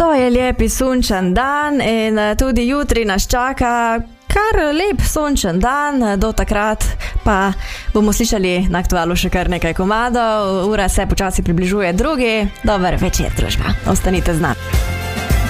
To je lepi sončen dan in tudi jutri nas čaka kar lep sončen dan, do takrat pa bomo slišali na Aktualu še kar nekaj komadov, ura se počasi približuje drugi. Dober večer, družba, ostanite z nami.